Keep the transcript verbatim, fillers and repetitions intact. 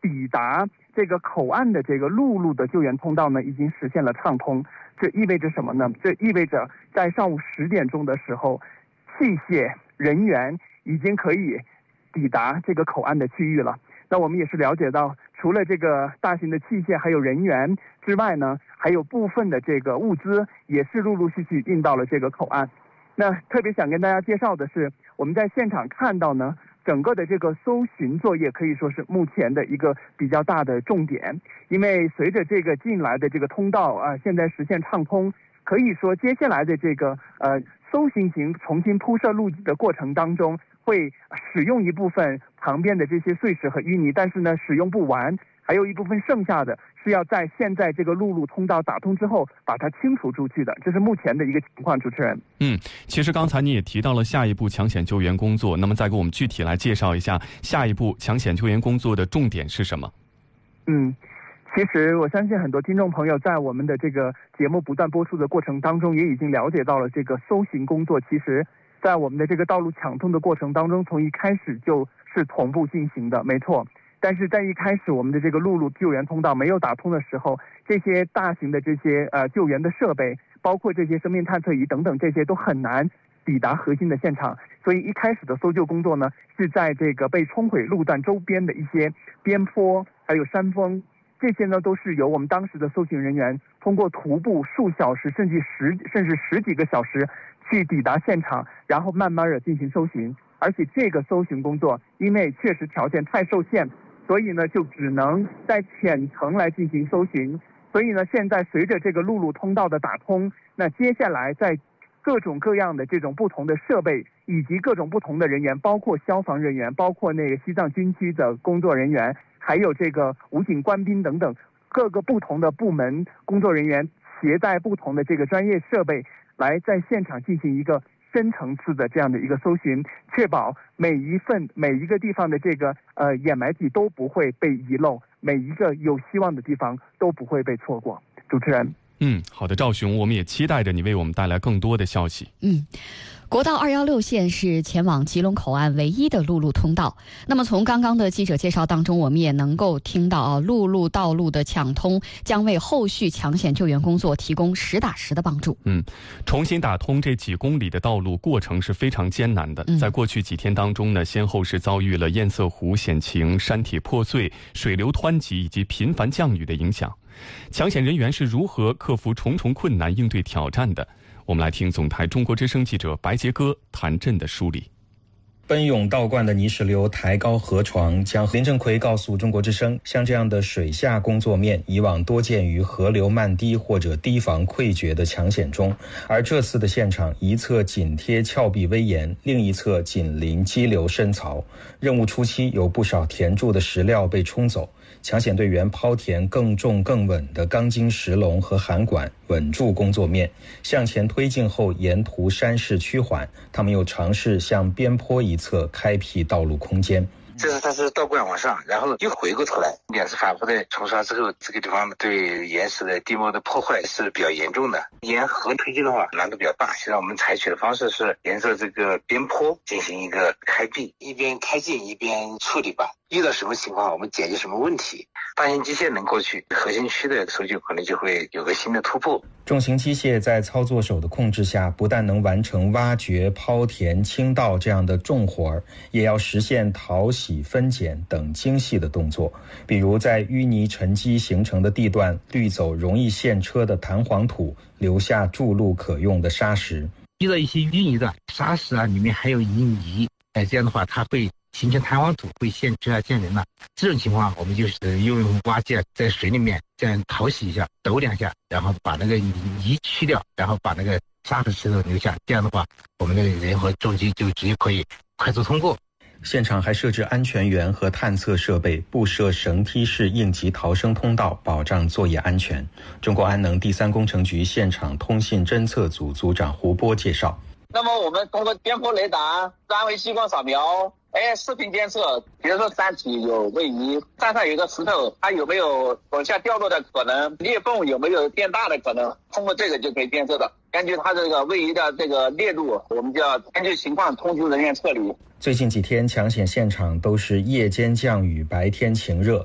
抵达这个口岸的这个陆路的救援通道呢，已经实现了畅通。这意味着什么呢？这意味着在上午十点钟的时候，器械人员已经可以抵达这个口岸的区域了。那我们也是了解到，除了这个大型的器械还有人员之外呢，还有部分的这个物资也是陆陆续续运到了这个口岸。那特别想跟大家介绍的是，我们在现场看到呢，整个的这个搜寻作业可以说是目前的一个比较大的重点，因为随着这个进来的这个通道啊、呃，现在实现畅通，可以说接下来的这个呃搜寻型重新铺设路基的过程当中，会使用一部分旁边的这些碎石和淤泥，但是呢使用不完，还有一部分剩下的是要在现在这个陆路通道打通之后把它清除出去的，这是目前的一个情况。主持人， 嗯，其实刚才你也提到了下一步抢险救援工作，那么再给我们具体来介绍一下下一步抢险救援工作的重点是什么？ 嗯，其实我相信很多听众朋友在我们的这个节目不断播出的过程当中，也已经了解到了这个搜寻工作，其实在我们的这个道路抢通的过程当中，从一开始就是同步进行的，没错。但是在一开始我们的这个陆路救援通道没有打通的时候，这些大型的这些呃救援的设备，包括这些生命探测仪等等，这些都很难抵达核心的现场。所以一开始的搜救工作呢，是在这个被冲毁路段周边的一些边坡还有山峰，这些呢都是由我们当时的搜寻人员通过徒步数小时甚至十甚至十几个小时去抵达现场，然后慢慢的进行搜寻。而且这个搜寻工作因为确实条件太受限，所以呢就只能在浅层来进行搜寻。所以呢现在随着这个陆路通道的打通，那接下来在各种各样的这种不同的设备以及各种不同的人员，包括消防人员，包括那个西藏军区的工作人员，还有这个武警官兵等等各个不同的部门工作人员，携带不同的这个专业设备来在现场进行一个深层次的这样的一个搜寻，确保每一份每一个地方的这个呃掩埋地都不会被遗漏，每一个有希望的地方都不会被错过。主持人， 嗯，好的，赵雄，我们也期待着你为我们带来更多的消息。 嗯。国道二一六线是前往吉隆口岸唯一的陆路通道。那么从刚刚的记者介绍当中，我们也能够听到啊，陆路道路的抢通将为后续抢险救援工作提供实打实的帮助。 嗯，重新打通这几公里的道路过程是非常艰难的。嗯、在过去几天当中呢，先后是遭遇了堰塞湖险情、山体破碎、水流湍急以及频繁降雨的影响。抢险人员是如何克服重重困难应对挑战的？我们来听总台中国之声记者白杰哥谭震的梳理。 奔涌倒灌的泥石流抬高河床，将林正奎告诉中国之声，像这样的水下工作面以往多见于河流漫堤或者堤防溃决的抢险中，而这次的现场一侧紧贴峭壁危岩，另一侧紧邻激流深槽。任务初期有不少填筑的石料被冲走，抢险队员抛填更重更稳的钢筋石笼和涵管，稳住工作面。向前推进后，沿途山势趋缓，他们又尝试向边坡一侧开辟道路空间。 这是它是倒灌往上，然后又回过头来，两次反复的冲刷之后，这个地方对岩石的地貌的破坏是比较严重的。沿河推进的话难度比较大，现在我们采取的方式是沿着这个边坡进行一个开辟，一边开进一边处理吧。遇到什么情况我们解决什么问题，大型机械能过去，核心区的搜救可能就会有个新的突破。 重型机械在操作手的控制下，不但能完成挖掘、抛填、倾倒这样的重活儿，也要实现淘洗、分拣等精细的动作。比如在淤泥沉积形成的地段，滤走容易陷车的弹簧土，留下筑路可用的沙石。 遇到一些淤泥的沙石啊，里面还有淤泥，哎，这样的话它会形成弹簧土，会陷车啊、陷人啊。这种情况，我们就是用挖机啊，在水里面这样淘洗一下，抖两下，然后把那个泥去掉，然后把那个沙和石头留下。这样的话，我们的人和重机就直接可以快速通过。 现场还设置安全员和探测设备，布设绳梯式应急逃生通道，保障作业安全。中国安能第三工程局现场通信侦测组组长胡波介绍。 那么我们通过边坡雷达、三维激光扫描、哎，视频监测，比如说山体有位移，山上有个石头，它有没有往下掉落的可能，裂缝有没有变大的可能，通过这个就可以监测的。根据它这个位移的这个裂度，我们就要根据情况通知人员撤离。 最近几天抢险现场都是夜间降雨，白天晴热，